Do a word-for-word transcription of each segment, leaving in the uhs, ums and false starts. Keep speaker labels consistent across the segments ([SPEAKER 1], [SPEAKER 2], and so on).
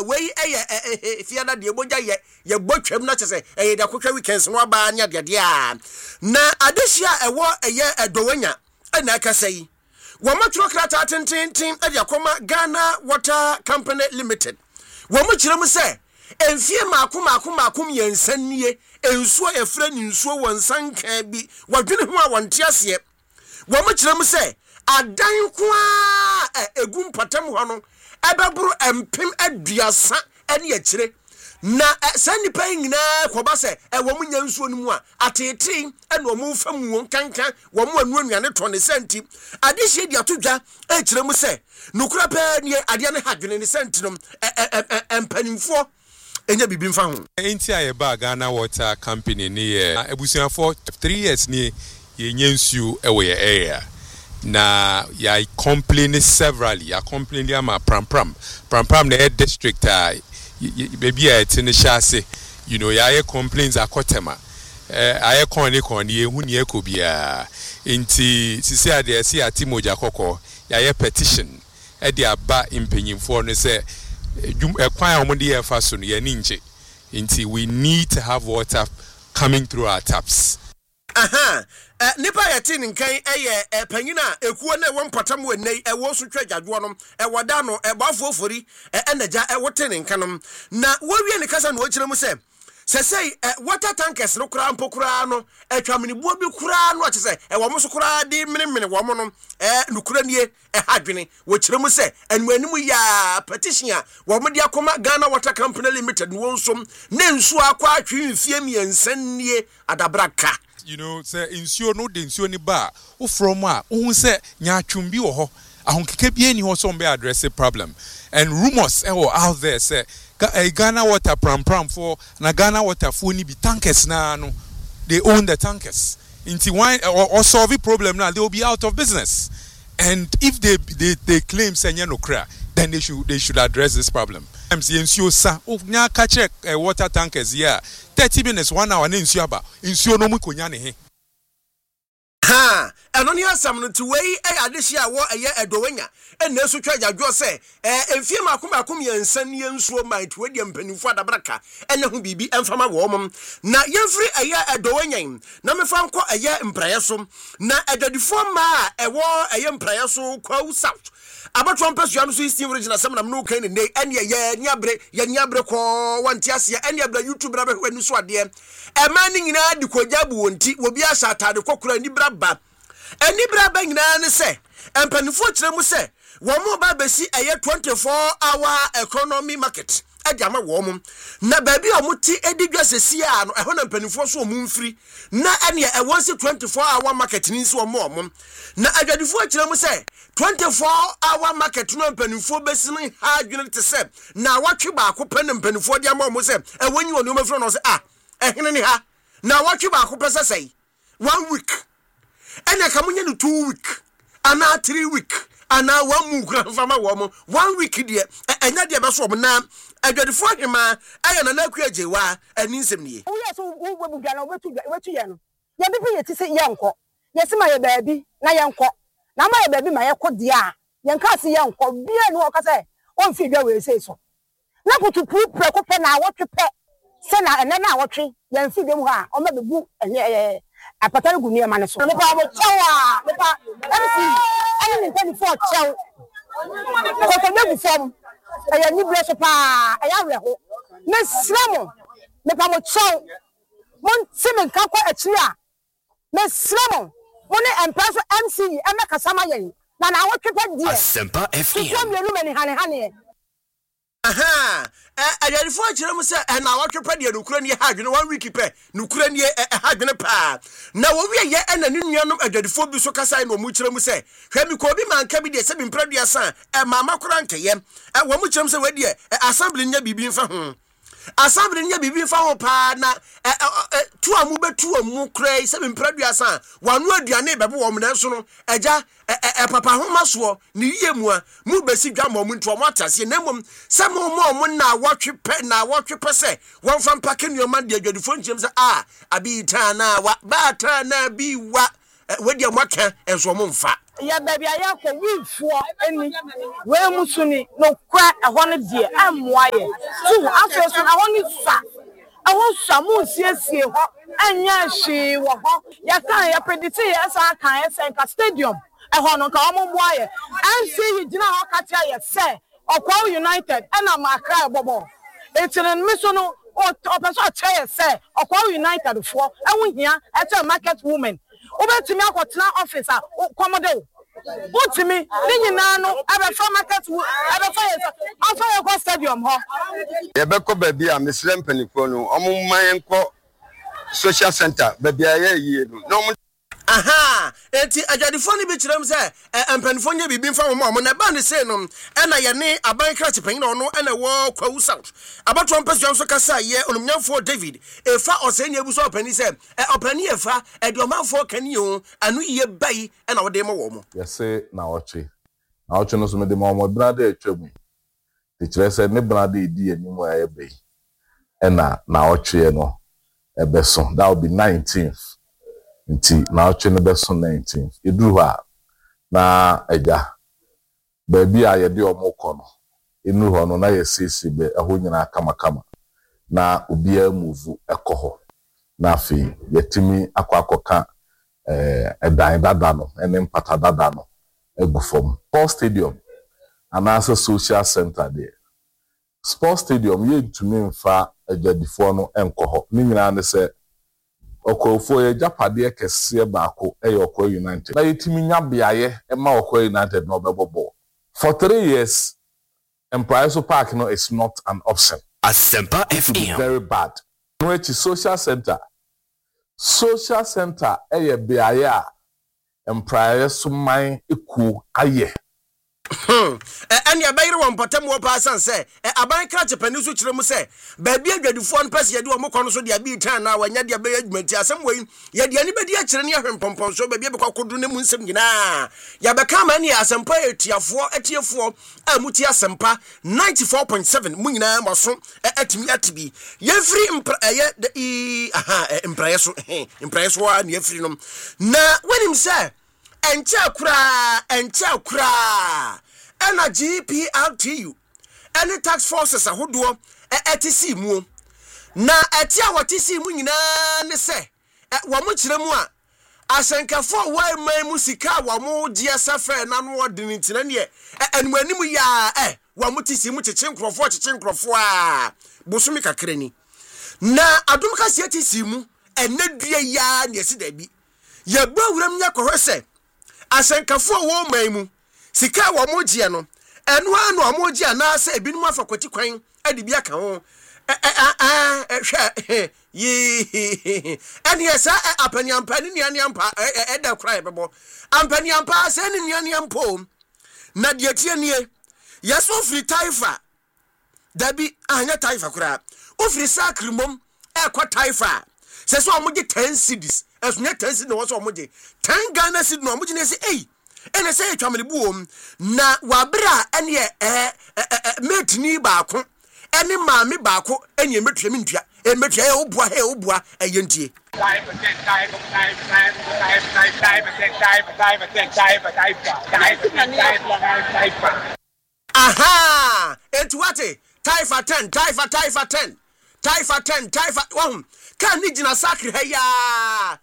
[SPEAKER 1] we eh fiada de boja ye ye botwam na chese eh de akotwa weekends no aba nya de de a na adehia ewo eye edowanya na aka sei wo matro krata tintintin e de akoma Ghana Water Company Limited wo mu kirem se enfie maako maako maako yensanie ensuo efra ni nsuo wonsanka bi wadwene ho a wonte ase wo mu kirem se adan ko a egum patam ho no ebeburu empem aduasa ene akire na sanipa nyina koba se e wo mu nyansuo no mu a atete ene wo mu fam won kankan wo mu anu anuane to ne senti ade hye dia todwa e kire mu se nukura pa ne ade ne hadwene ne senti no empanimfo enya bibi mfa ho
[SPEAKER 2] enti aye ba Ghana Water Company ne ye ebusuan for three years ne ye nyansuo e wo ye area na ya complain severally ya complain ya ma pram pram pram pram na district uh, baby a tinishase you know ya complaints akotema eh aye kon ni kon ni ehu ni ekobia nti sisi ade se atimoja kokko ya petition e de aba impenyimfo no se ekwan a mo de ye fa so no ya ninje nti we need to have water coming through our taps.
[SPEAKER 1] Aha eh nipa yatin nkan eye panyina ekuo na won patam wenei e wo so twadwadwo no e woda no e bafofori e enaja e woten nkanom na wowie ne kasa no okirem se sesei water tankers no kura mpokura no etwamni buo bi kura no akise e wo so kura di menemene wo mo no e nukura nie e hadwene wo kirem se enwanimu ya petition a wo mo dia koma Ghana Water Company Limited no wonsom ne nsu akwa atwe mfie miensannie adabraka.
[SPEAKER 2] You know, say insuo no de insuo ni ba o from a ohun say nyaatwum bi wo ho ahonkeke bi ani ho so mbe address problem and rumors eh out there say Ghana Water pram pram for na Ghana Water for ni bi tankers na no they own the tankers into why or, or solve the problem now they will be out of business and if they they, they claim say no kra then they should they should address this problem. M C insuo sa o nya ka check uh, water tankers here thirty minutes one hour na insuo aba insuo no mu konya ne he
[SPEAKER 1] ha eno ni asam no to wei e adehia wo eye edowanya ena so twadwadwo se eh emfie makom akom yensan ne nsuo man to wadie mpanimfo adabraka ene ho bibi emfama wo mom na yemfiri eye edowanya na mefa nko eye mprayeso na edwadifo ma ewo eye mprayeso kwa south abatwa mpesua no so steam original sam na no kan ne ene ye niabre ye niabre ko wanti ase ene abra YouTube na be hwani so ade e man nyina di kogyabu wonti obi asa atade kokura ni braba eni braba nyina ne se empanifo kire mu se wo mo ba besi eye twenty-four hour economy market adama wo mo na baabi o muti edigwa sesi a no eho na empanifo so mo mfiri na ene e wonsi twenty-four hour market ni nsi wo mo mo na adwadifo kire mu se twenty-four hour market no empanifo besi no ha adwene te se na watwe ba akopɛ ne empanifo dia mo mo se e wonyi woni o mafiri no se ah ehene ni ha na watwe ba akopɛ se sei one week ene ka munye no two week ana three week ana one mu kra fama wo mo one week die enya de be so mo na adwadifo hema aye na na akuajewa ani nsem nie
[SPEAKER 3] wo yeso wo bu dwa na wetu wetu ye no ye bibi ye ti se ye nko ye se ma ye baabi na ye nko na ma ye baabi ma ye kode a ye nka se ye nko bia no ka se on fi dwa we se so na putu pu preko pe na wotwe pe se na ene na wotwe ye fi dwa mu ha o ma bebu eh apatare gu niema ne so me pa mo chawa me pa mc any twenty-four chaw ko to me gu fam e ya ni bless pa e ya reho me sramo me pa mo chaw mon simen ka kwa akiri a me sramo mo ne empreso mc e me kasama yen na na wotwe pa die
[SPEAKER 4] Asempa F M
[SPEAKER 3] so me lu me ni hane hane
[SPEAKER 1] aha eh adwadifo akire mu se na watwe pa de nukura ni ha dwene one week pe nukura ni ha dwene pa na wo wie ye na ne nuanom adwadifo bi so kasa na mu kire mu se hwa mi ko bi manka bi de se bi mpradua san e mama kora nkeye e wo mu kire mu se we de assembly nya bibi mfa ho assembly nya bibi mfa ho pa na tu amu betu amu krai se bi mpradua san wanu aduane bebe wo mu na so no eja e papa ho maso ni yie mu a mu besi dwa mo mu nto mo atase na mom se mo mo mo na watwe pe na watwe pe se won fa mpake nuoma de adwadifo nchim se ah abi ta na wa ba ta na bi wa wedi amaka enso mo mfa
[SPEAKER 3] ya baby aya ko wifo ani we musuni no kwa ehwo ne die amoaye tu afo so na woni sa ehwo samu siesie ho anya hwe wo ho ya kan ya predict ya sa kan Esenka stadium ehwo no ka omo moaye ansi gina ho katia ye se Okwa United ena makra bobo etinen miso no o person chair say Okwa United for ehwo hia e market woman obetimi akotena officer commode Utimi, ni nyina no abefa market abefa yesa afa yekọ stadium ho
[SPEAKER 4] yebekọ baby a mesrem panifo no omumman enko social center baby aye yie no
[SPEAKER 1] aha enti adwadifo ni bi kirem se empanifo nya bibi mfa mo mo na ba ne se no e na ye ne aban kra chipan no no e na wo kwawu south abato mpesua so kasa ye onumnyamfo David efa osenya ebu so opani se opani efa e de omanfo kani o anu ye bai e na wo de mo wo mo
[SPEAKER 5] yese na ochi na ochi no so me de mo mo brada etwamu ti kire se ne brada edi animu aye bai e na na ochi no e beso that will be nineteenth nti na ochi no beso nineteenth eduru ha na eja baby a ye de omoko no enu ho no na yesisi be eho nyina kama kama na obia move ekoho na afi yetimi akwakoka eh edan dada no ene mpata dada no egufom Sport Stadium anasa social center there Sport Stadium ye ntumi mfa ajadifo no enkoho ni nyina ne se okofo ye japade kese baako e Okwa United na yetimi nya biaye e ma Okwa United no bebobo for three years Empire Park no is not an option.
[SPEAKER 6] Asempa F M.
[SPEAKER 5] Very bad. No, it's social center. Social center, eh, biaya. Empire Sumai eku aye.
[SPEAKER 1] Hmm. And ya bayre won potem wo pasan say aban kra chepani so kire mu say ba bia dwadufo no pese ye de wo kono so de abi tan na wanya de ba adwumati asem wey ye de ani bedi a kire ne ahwempɔmpɔn so ba bia be kwakodo ne mu nsem nyina ya be ka ma ne asempa etiafo etiefo a muti asempa ninety-four point seven mu nyina maso atimi atibi ye free ye de aha impresso impresso wa ne free no na wenim say enche akura enche akura ena G P R T U any tax forces ahodo etisi mu na eti a watisi mu nyina ne se wo mo kire mu a asenkafo wai mai mu sika wo mo die safe na no odini tina ne enmu animu ya eh wo mo tisi mu cheche nkrofo cheche nkrofo a bosumi kakra ni na adom ka se tisi mu enadua ya ne esi da bi ye ba wuram nya kohwese asenkafo wo mai mu sika wo mo gie no enu anu amogie na asa ebinum afakwati kwan ade bi aka ho eh eh eh hwe yi eni esa apani ampani ni ani ampa eh da krai bebo ampani ampa asa ni ni ani ampo na de tie nie yeso free taifa dabi anya taifa kura ofri sakrimom e kwa taifa se so amogie ten cedis esunya ten cedis no so amogie ten Ghana cedis no amogie ne se eh ene se etwamle buom na wabra ene eh metni baako ene maami baako ene metwam ntwa e metwa e obua he obua eyentie aha etuwate taifa ten taifa taifa ten taifa ten taifa oh kan ni jina sakre heya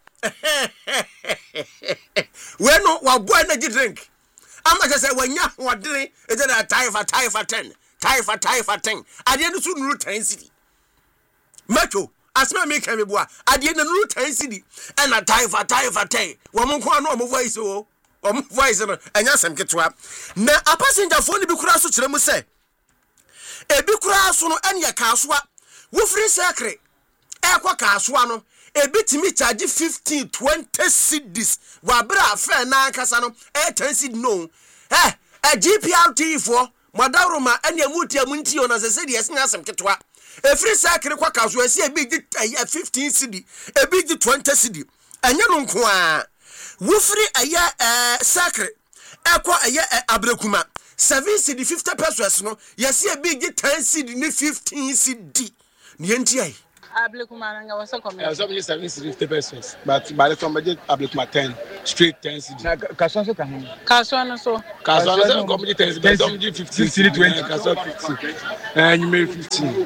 [SPEAKER 1] we no wa boy energy drink ama just say wanya wadere e dey na taifa taifa ten taifa taifa ten ade no so nuru ten city macho asma me kan me boa ade no nuru ten city e na taifa taifa ten wo mo ko anu o mo voice o o mo voice no enya sem ketwa na a passenger phone bi kura so kire mu say e bi kura so no enya kaasoa wo free secret e kwa kaasoa no ebitimi charge fifteen twenty cedis wa bra fa na kasa no e ten cedis no eh a G P R T for madaroma ene amuti amunti ona se se de yesen asem ketwa e free sakre kwa kaso ese e big fifteen cedis e big twenty cedis enye no nko a wo free aya eh sakre e kwa aya abrekuma seven cedis fifty pesos no yesi e big ten cedis ni fifteen cedis ni enti ai
[SPEAKER 6] Ablikuma nga wasa come.
[SPEAKER 7] I was up seven fifty pesos, but by the time I did Ablikuma ten, straight ten C D.
[SPEAKER 6] Kaswan so kan. Kaswan so.
[SPEAKER 7] Kaswan so come ten, but some do fifteen C D twenty, Kaswan fifty. And you make fifteen.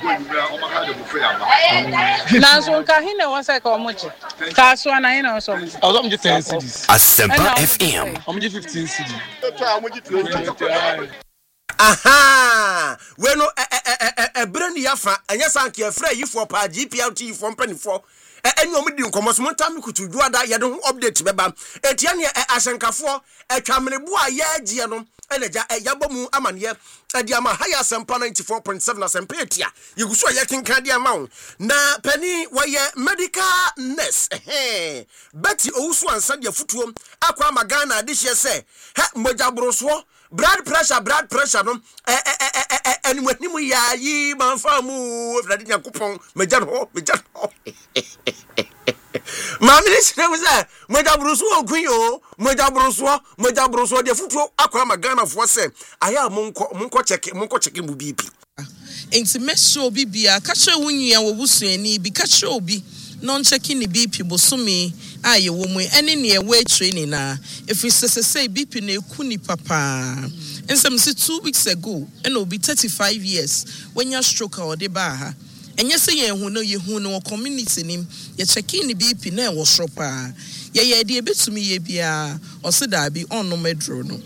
[SPEAKER 6] Na so ka hin na wasa ka omoche. Kaswan na hin na so.
[SPEAKER 7] I was up to ten C Ds.
[SPEAKER 8] Asempa F M.
[SPEAKER 7] I'm just fifteen C D.
[SPEAKER 1] Aha! We no e brand yafa enya sanke afra yi for pa G P L T for mpani for enya omudi nkomo so montam kutu duada ye do update beba etia ne asenkafo atwamenebu a ye agie no enaja yabomu amane adi ama high asempa ninety-four point seven asempa etia yiguso ye kenkan di ama wo na pani woye medical nurse eh Betty Owusu ansa de futuom akwa magana adihye se he mojabroso blood pressure blood pressure no eh eh eh eh animanimu ya yi manfamu fradi yakupon meja no meja no Mami ni se wuza mojabroso ogun yo mojabroso mojabroso de futuo akwa magana fo se aya monko monko check monko check mu B P
[SPEAKER 9] enti meso bibia ka hwe wunua wo busuani bi ka hwe obi non checking ni B P bosome aye wo mu ene ne ewe training na if we say B P na eku ni papa ensem se two weeks ago and obi thirty-five years when your stroke or de ba ha enye se ye hu no ye hu no community nim ye checking ni B P na e wo stropa ye ye de betumi ye bia o se da bi onno medro no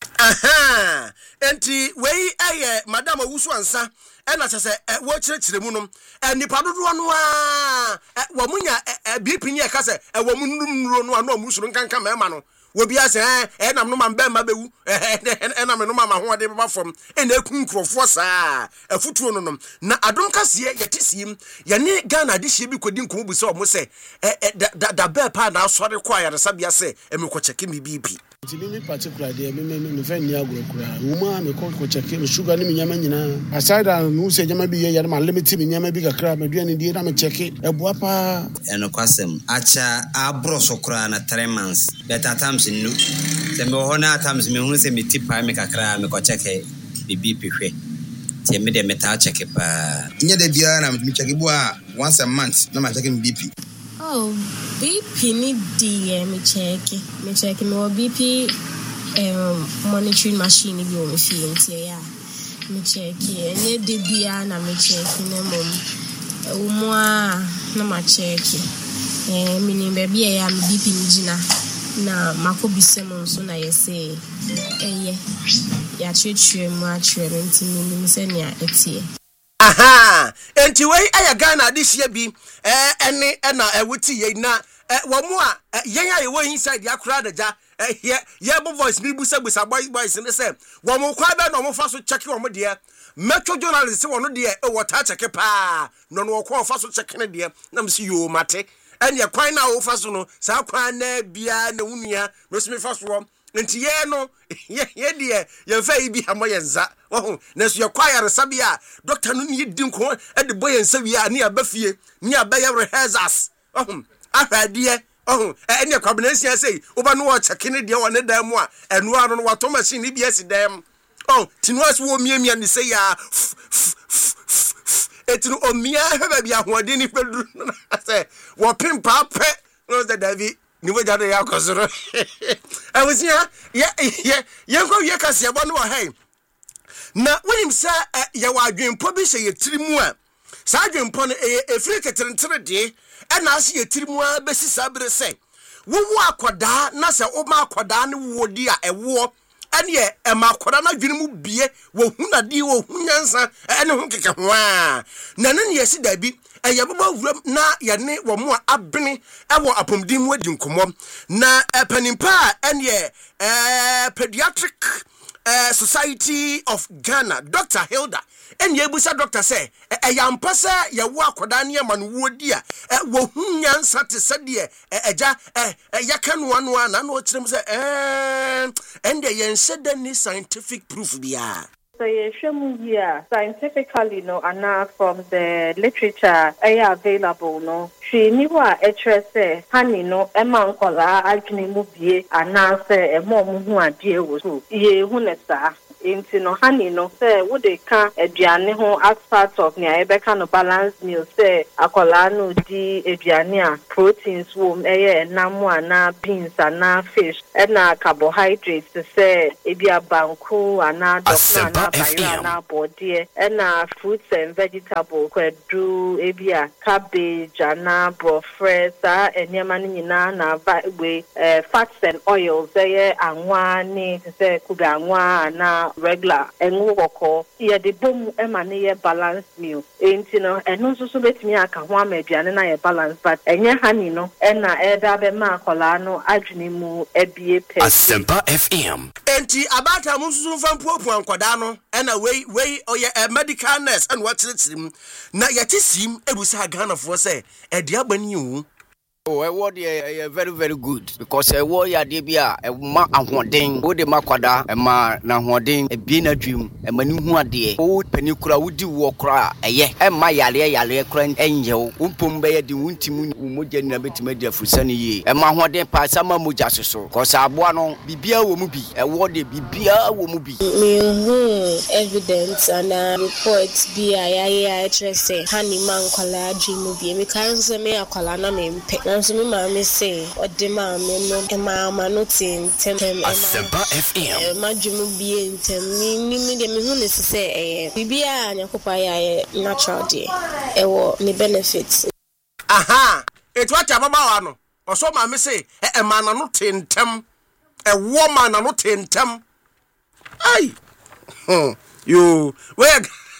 [SPEAKER 1] aha enti wei aye madam Owusu ansa ena chese wo kirekire mu no nipa dodo no a wo munya B P ni e ka se wo munuro no ano musuru nkanka mema no wo bia se eh nam no mamba ma bewu ena me no ma ho de ba fam ena eku nkrofo saa afutuo no no na adom kase yetesim ye ne Ghana de hye bi kodi nkomu bu se o mo se da da be pa na asore kwa ya sabia se emekọ cheke mi B P
[SPEAKER 10] Timi particular dey me me me fe ni agro kura uma me ko ko check me sugar ni me nyama nyina aside and no se nyama bi ye ma limit me nyama bi kakra me duane die na me check e boa pa
[SPEAKER 11] eno kwasem acha abro so kura na three months better times nu se me ho na times me hu se me tipa me kakra me ko check e B P hwe se me de meta check pa
[SPEAKER 12] nye de bia na me check boa once a month na ma check me B P.
[SPEAKER 13] Oh, B P need the me check. Me check me B P um monitoring machine bi o me feel ntia ya. Me check enye de bia na me check na mom. Umo a na ma check. Eh me ni be bia ya me B P ni gina na makobisem nso na yese eye. Ya twetwe mu a twere ntimi ni se ne a etie.
[SPEAKER 1] Aha enti wei aya Ghana adihye bi eh ene na ewuti ye na wo mu a yen aye wo inside ya kura daja eh ye bo voice bi busa busa boys boys ne se wo mu kwa be no mo fa so check wo mo de metro journalist se wo no de e water check pa no no ko fa so check ne de na msi yo mate ene kwan na wo fa so no sa kwan na bia na wunua me so me fa so nti ye no ye ye de ye fa yi bi amo yenza oh na so ye kwaya sabia doctor no ni di nko e de boy yensa wi a ne abafie ne abaya rehearsals oh ahade oh e ne kwabnansia sei oba no wo check ne de wo ne dan mu a eno ano no wato machine ni bi esi dan oh tinwas wo miamia ni sei ya etinu omia heba bia hoade ni pedu na say wo pimpa pe no the David ni wo jade ya kozoro I was here yeah yeah yanko ye kase abo no hey na wonim sa ye wa adwempo bi hye ye tirimu a sa adwempo no e free ketentere de e na ase ye tirimu a besi sabere se wo wo akoda na se o ma akoda ne wo di a ewo ene e ma akoda na dwene mu bie wo hunadi wo hunyansa ene ho keke ho a na ne ne yesi da bi eye baba wuram na ye ne wo mo abene e wo apomdim mu adi nkomo na epanimpa ene eh pediatric Uh, Society of Ghana, Doctor Hilda, and Yebusa Doctor say, a young passer, ya walk Kodania Manwodia, a Wohunyan Satisadia, a ja, a Yakan one one, and watch them say, and the yen said any scientific proof be are.
[SPEAKER 14] So yeah, scientifically no, and now from the literature are available no. She knew what H S A honey no Emma Kola actually movie and now say a mom who are dear with ye hunesa Into no honey no say would they can aduane ho as part of near ebeka no balance meal say akola no di aduane a proteins wo eye namu ana beans ana fish na carbohydrates say ebia banku ana dokna na bayra na body na fruits and vegetables kwedu ebia cabbage ana brofre sa enyama ni nyina na we fats and oils say anwa ni say kuga anwa na regular enwo koko ye de bom e ma ne ye balance meal enti no eno so so betimi aka ho amaduane na ye balance but enye hani no e na e da be ma akola no adwene mu ebie pe
[SPEAKER 1] Asempa F M enti abata mu susu fampuopu ankwada no e na we we oye a medical nurse and what tirim na yete sim ebusa Ghana for say e dia bani wu.
[SPEAKER 8] Oh, I want uh, very, very good because I want ya debia a ma and one thing, would the maquada, a ma na one thing, a being a dream, a manu de, old penicula would do walk cry, a ye, and my yale yale crying angel, umpumbe the wintimun, umujan a bit media for sunny ye, and my one day pass some mujasso, cause I want bibia will be, a word bibia will be.
[SPEAKER 13] Me evidence and uh, reports be I trust say, honey man, collar dream movie, me can't say me a colana me. So me mama say o de mama no e mama no tin tem
[SPEAKER 1] Asempa F M
[SPEAKER 13] e ma dwumu bi entem ni ni me de me hu ne say eh bibia nyakopa ya natural dey e wo ni benefits.
[SPEAKER 1] Aha it what ababa wa no oso mama say e mama no tentem e wo mama no tentem ai hmm you where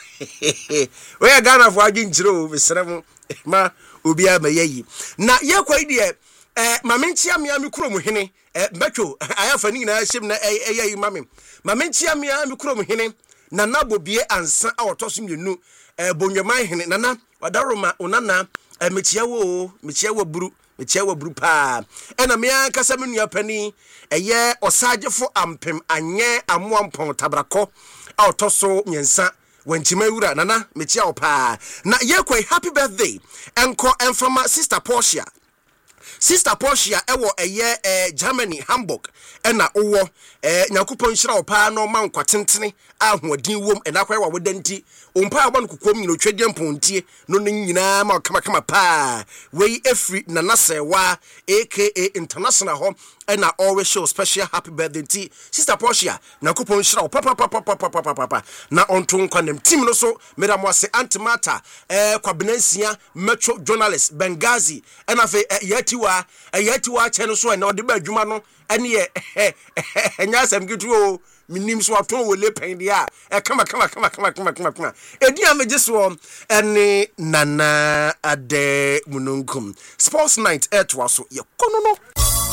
[SPEAKER 1] where Ghana for agin jiro be serem ma obi amayeyi na yekwai de eh mamentia mia mi kuro mu hene eh metwo ayafa ni na hyem na eyeyi mame mamentia mia mi kuro mu hene na nabobie ansa a otoso mienu eh bonweman hene nana wadaroma onana eh metia wo metia wo buru metia wo buru pa ena me ankasa me nua pani eye osagefo ampem anye amoampon tabrako a otoso nyensa Wenchima wura nana metia opa na yekwe happy birthday enko enfama sister Portia sister Portia ewo eye eh, Germany Hamburg ena owo eh, nyakopon hira opa no ma nkwatentene ahoden wom ena kwa wa wodanti ompa aba no kokom nyino twedie mpontie no nyina ma kama kama pa we efri nana sewa aka international home ena always show special happy birthday ti sister Portia nyakopon hira opa pa pa pa pa pa pa pa na onto nkwanem team no so mera mo ase antimata eh kwabenansia metro journalist Benghazi ena fe eh, yatiwa eh, yatiwa cheno so ena ode ba adwuma no ene ye enya sam gitu o minim so aton wo le pen dia e kama kama kama kama kama kama kama edi ameje so ene nana ade mununkum sports night etwa so ye kono no